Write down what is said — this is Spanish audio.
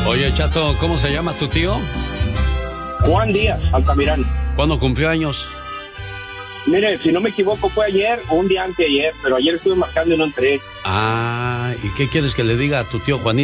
Oye, Chato, ¿cómo se llama tu tío? Juan Díaz, Altamirano. ¿Cuándo cumplió años? Mire, si no me equivoco fue ayer o un día anteayer, pero ayer estuve marcando y no entré. Ah, ¿y qué quieres que le diga a tu tío Juanito?